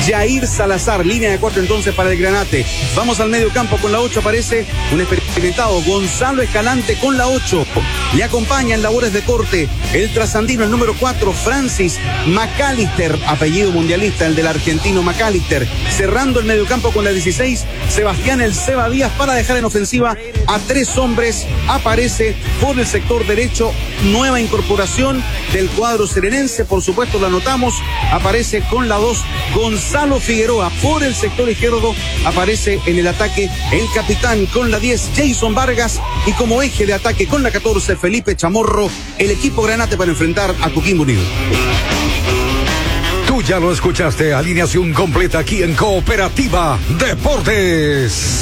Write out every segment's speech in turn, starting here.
Jair Salazar, línea de 4 entonces para el Granate. Vamos al medio campo, con la 8 aparece un experimentado Gonzalo Escalante con la 8. Le acompaña en labores de corte el trasandino, el número 4, Francis McAllister, apellido mundialista, el del argentino McAllister. Cerrando el medio campo con la 16, Sebastián El Seba Díaz, para dejar en ofensiva a 3 hombres. Aparece por el sector derecho, nueva incorporación del cuadro serenense, por supuesto la anotamos. Aparece con la 2 Gonzalo Figueroa. Por el sector izquierdo aparece en el ataque el capitán con la 10 Jason Vargas, y como eje de ataque con la 14 Felipe Chamorro, el equipo Granate para enfrentar a Coquimbo Unido. Tú ya lo escuchaste, alineación completa aquí en Cooperativa Deportes.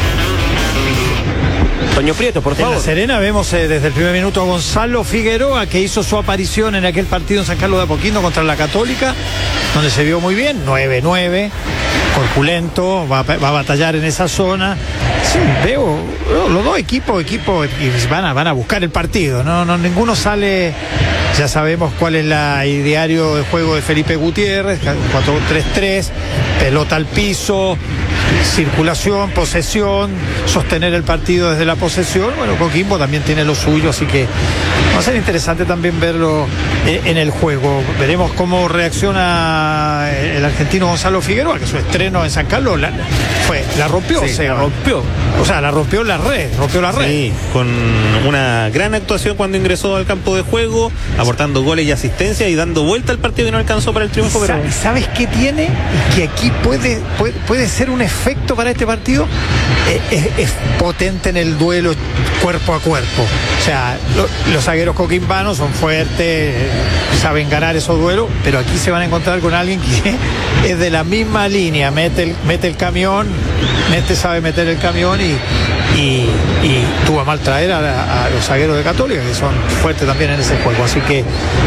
Toño Prieto, por favor. En La Serena vemos desde el primer minuto a Gonzalo Figueroa, que hizo su aparición en aquel partido en San Carlos de Apoquindo contra la Católica, donde se vio muy bien, 9-9, corpulento, va a batallar en esa zona. Sí, veo los dos equipos y van a buscar el partido, no ninguno sale. Ya sabemos cuál es el ideario de juego de Felipe Gutiérrez, 4-3-3, pelota al piso, circulación, posesión, sostener el partido desde la posesión. Bueno, Coquimbo también tiene lo suyo, así que va a ser interesante también verlo en el juego. Veremos cómo reacciona el argentino Gonzalo Figueroa, que su estreno en San Carlos la rompió. Sí, la rompió la red. Sí, con una gran actuación cuando ingresó al campo de juego, aportando goles y asistencia y dando vuelta al partido que no alcanzó para el triunfo. Pero ¿sabes qué tiene? Que aquí puede ser un efecto para este partido. Es potente en el duelo cuerpo a cuerpo. O sea, los zagueros coquimbanos son fuertes, saben ganar esos duelos, pero aquí se van a encontrar con alguien que es de la misma línea, mete el camión, sabe meter el camión y tuvo a mal traer a los zagueros de Católica, que son fuertes también en ese juego. Así que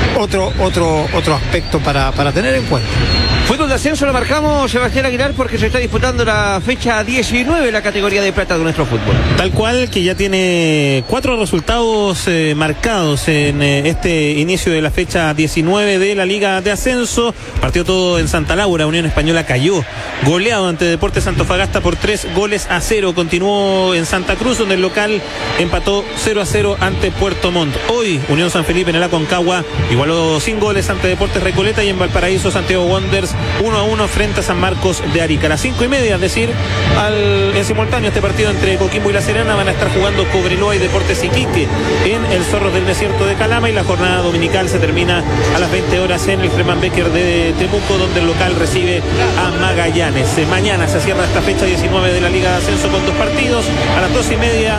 otro aspecto para tener en cuenta. Fútbol de ascenso lo marcamos, Sebastián Aguilar, porque se está disputando la fecha 19 en la categoría de plata de nuestro fútbol. Tal cual, que ya tiene 4 resultados marcados en este inicio de la fecha 19 de la Liga de Ascenso. Partió todo en Santa Laura. Unión Española cayó goleado ante Deportes Antofagasta por 3-0. Continuó en Santa Cruz, donde el local empató 0-0 ante Puerto Montt. Hoy Unión San Felipe en el Aconcagua igualó sin goles ante Deportes Recoleta, y en Valparaíso Santiago Wanderers 1-1 frente a San Marcos de Arica. A las 5:30, es decir, en simultáneo este partido entre Coquimbo y La Serena, van a estar jugando Cobreloa y Deportes Iquique en el Zorros del Desierto de Calama, y la jornada dominical se termina a las 20 horas en el Germán Becker de Temuco, donde el local recibe a Magallanes. Mañana se cierra esta fecha 19 de la Liga de Ascenso con 2 partidos. A las 2:30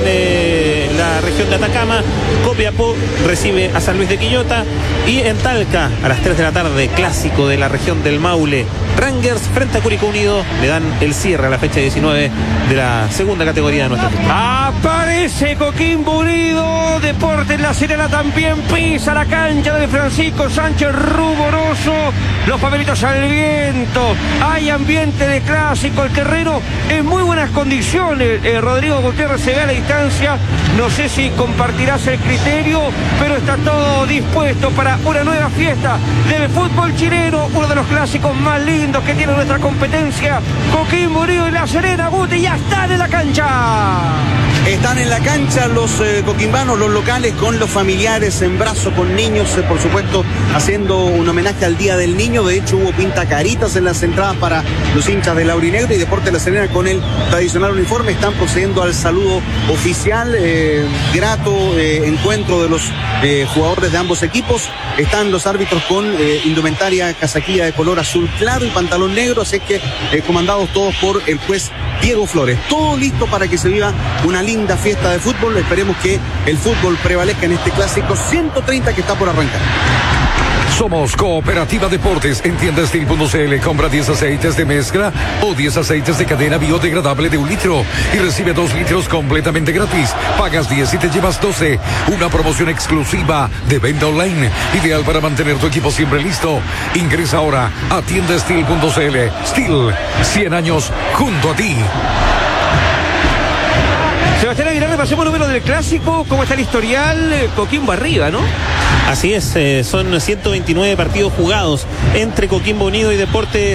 en la región de Atacama, Copiapó recibe a San Luis de Quillota, y en Talca a las 3 de la tarde, clásico de la región del Maule, Rangers frente a Curicó Unido, le dan el cierre a la fecha 19 de la segunda categoría de nuestro fútbol. Aparece Coquimbo Unido, Deportes La Serena también pisa la cancha de Francisco Sánchez Ruboroso, los papelitos al viento, hay ambiente de clásico, el terreno en muy buenas condiciones. Rodrigo Gutiérrez se ve a la distancia, no sé si compartirás el criterio, pero está todo dispuesto para una nueva fiesta del fútbol chileno, uno de los clásicos más lindos que tiene nuestra competencia. Coquimbo Unido y La Serena, Guti, ya están en la cancha. Están en la cancha los coquimbanos, los locales, con los familiares en brazo, con niños, por supuesto, haciendo un homenaje al Día del Niño. De hecho, hubo pintacaritas en las entradas para los hinchas del Aurinegro, y Deportes La Serena con el tradicional uniforme están procediendo al saludo oficial. Grato encuentro de los jugadores de ambos equipos. Están los árbitros con indumentaria, casaquilla de color azul claro y pantalón negro, así que comandados todos por el juez Diego Flores. Todo listo para que se viva una linda fiesta de fútbol. Esperemos que el fútbol prevalezca en este clásico 130 que está por arrancar. Somos Cooperativa Deportes. En tiendastil.cl compra 10 aceites de mezcla o 10 aceites de cadena biodegradable de 1 litro y recibe 2 litros completamente gratis. Pagas 10 y te llevas 12. Una promoción exclusiva de venta online, ideal para mantener tu equipo siempre listo. Ingresa ahora a tiendastil.cl. Steel, 100 años junto a ti. Sebastián Aguilar, repasemos el número del clásico, cómo está el historial. Coquimbo arriba, ¿no? Así es, son 129 partidos jugados entre Coquimbo Unido y Deportes